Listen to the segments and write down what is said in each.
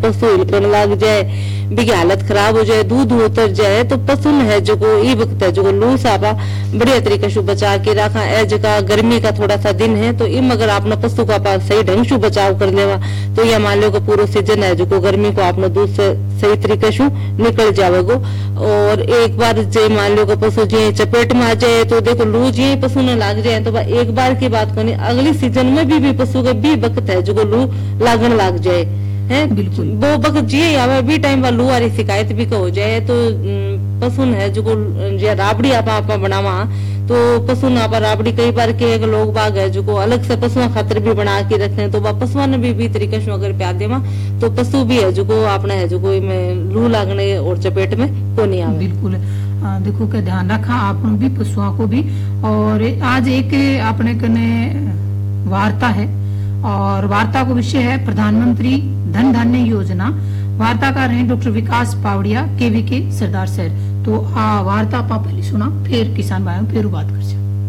पशु हिलकण लग जाए, भी की हालत खराब हो जाए, दूध उतर जाए, तो पशु है जो ई वक्त है जो लू सापा बढ़िया तरीके से बचा के रखा। ए जगह गर्मी का थोड़ा सा दिन है, तो इम अगर आपने पशु का पास सही ढंग से बचाव कर लेवा, तो यह मान लो कि पूरा सीजन है जो गर्मी को आपने दूध से सही तरीके से निकल जावेगो। और एक बार जे मान लो कि पशु जी चपेट में आ जाए, तो देखो लू जी पशु न लाग जाए, तो एक बार की बात करनी, अगली सीजन में भी पशु के भी वक्त है जो लू लागन लग जाए है। बिल्कुल वो वक्त जी आवे भी टाइम लू वाली शिकायत भी हो जाए, तो पशु है जो राबड़ी आप बनावा, तो पशु आप राबड़ी कई बार के लोग बाग है जो अलग से पशुओं खातिर भी बना के रखे, तो पशुओं ने भी तरीके से अगर प्यार देवा, तो पशु भी है जो आपने है जो लू लागने और चपेट में को नहीं आवे। बिल्कुल देखो के ध्यान रखा आप भी पशुओं को भी। और आज एक अपने कने वार्ता है, और वार्ता को विषय है प्रधानमंत्री धन धान्य योजना। वार्ताकार हैं डॉक्टर विकास पावड़िया, केवीके सरदार सर। तो वार्ता आप पहले सुना, फिर किसान भाइयों फिर बात कर।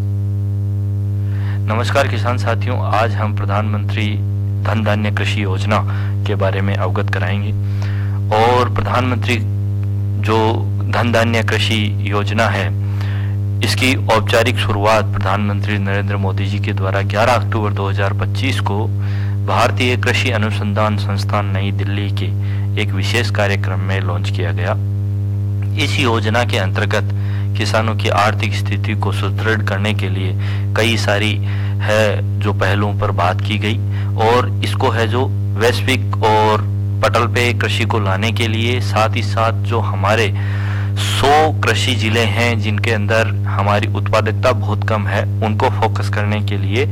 नमस्कार किसान साथियों, आज हम प्रधानमंत्री धन धान्य कृषि योजना के बारे में अवगत कराएंगे। और प्रधानमंत्री जो धन धान्य कृषि योजना है, इसकी औपचारिक शुरुआत प्रधानमंत्री नरेंद्र मोदी जी के द्वारा 11 अक्टूबर 2025 को भारतीय कृषि अनुसंधान संस्थान नई दिल्ली के एक विशेष कार्यक्रम में लॉन्च किया गया। इस योजना के अंतर्गत किसानों की आर्थिक स्थिति को सुदृढ़ करने के लिए कई सारी है जो पहलुओं पर बात की गई, और इसको है जो वैश्विक और पटल पे कृषि को लाने के लिए, साथ ही साथ जो हमारे 100 कृषि जिले हैं जिनके अंदर हमारी उत्पादकता बहुत कम है, उनको फोकस करने के लिए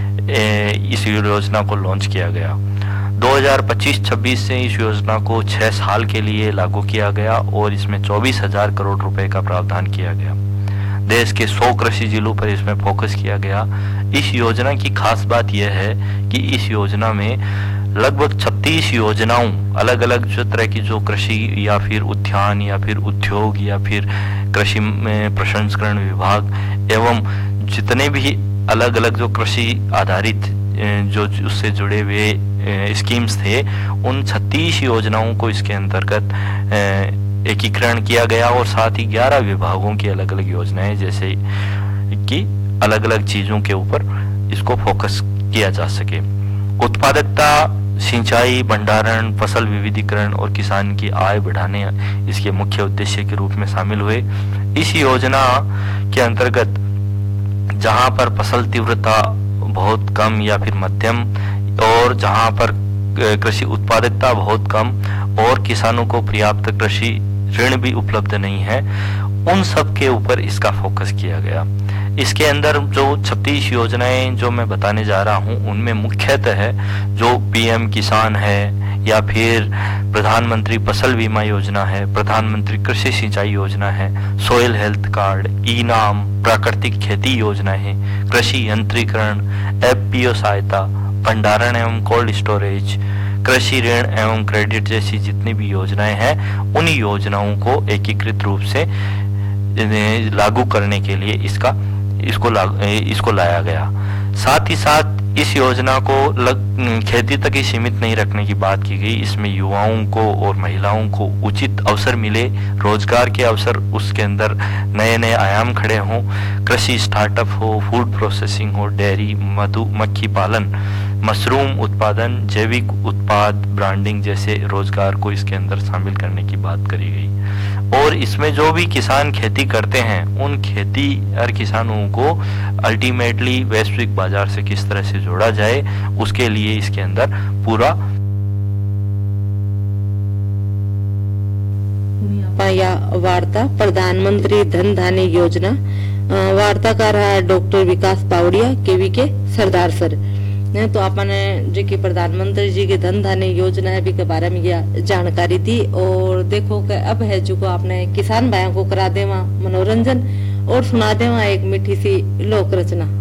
इस योजना को लॉन्च किया गया। 2025-26 से इस योजना को 6 साल के लिए लागू किया गया, और इसमें 24,000 करोड़ रुपए का प्रावधान किया गया। देश के 100 कृषि जिलों पर इसमें फोकस किया गया। इस योजना की खास बात यह है कि इस योजना में लगभग 36 योजनाओं, अलग अलग जो तरह की जो कृषि या फिर उद्यान या फिर उद्योग या फिर कृषि में प्रसंस्करण विभाग एवं जितने भी अलग अलग जो कृषि आधारित जो उससे जुड़े हुए स्कीम्स थे, उन 36 योजनाओं को इसके अंतर्गत एकीकरण किया गया, और साथ ही 11 विभागों की अलग अलग योजनाएं जैसे कि अलग अलग चीजों के ऊपर इसको फोकस किया जा सके। उत्पादकता, सिंचाई, भंडारण, फसल विविधीकरण और किसान की आय बढ़ाने इसके मुख्य उद्देश्य के रूप में शामिल हुए। इस योजना के अंतर्गत जहां पर फसल तीव्रता बहुत कम या फिर मध्यम, और जहां पर कृषि उत्पादकता बहुत कम और किसानों को पर्याप्त कृषि ऋण भी उपलब्ध नहीं है, उन सब के ऊपर इसका फोकस किया गया। इसके अंदर जो 36 योजनाएं जो मैं बताने जा रहा हूं, उनमें मुख्यतः जो पीएम किसान है, या फिर प्रधानमंत्री फसल बीमा योजना है, प्रधानमंत्री कृषि सिंचाई योजना है, सोयल हेल्थ कार्ड, ई नाम, प्राकृतिक खेती योजना है, कृषि यंत्रीकरण, एफपीओ सहायता, भंडारण एवं कोल्ड स्टोरेज, कृषि ऋण एवं क्रेडिट जैसी जितनी भी योजनाएं हैं, उन योजनाओं को एकीकृत रूप से लागू करने के लिए इसको लाया गया। साथ ही साथ इस योजना को खेती तक ही सीमित नहीं रखने की बात की गई। इसमें युवाओं को और महिलाओं को उचित अवसर मिले, रोजगार के अवसर उसके अंदर नए नए आयाम खड़े हों, कृषि स्टार्टअप हो, फूड प्रोसेसिंग हो, डेयरी, मधुमक्खी पालन, मशरूम उत्पादन, जैविक उत्पाद, ब्रांडिंग जैसे रोजगार को इसके अंदर शामिल करने की बात करी गई। और इसमें जो भी किसान खेती करते हैं, उन खेती और किसानों को अल्टीमेटली वैश्विक बाजार से किस तरह से जोड़ा जाए, उसके लिए इसके अंदर पूरा या वार्ता प्रधानमंत्री धन धान्य योजना। वार्ताकार है डॉक्टर विकास पावड़िया, केवीके सरदार सर। तो आपने जो कि प्रधानमंत्री जी की धन धान्य योजना है भी के बारे में यह जानकारी दी। और देखो कि अब है जो को आपने किसान भाइयों को करा देवा मनोरंजन और सुना देवा एक मीठी सी लोक रचना।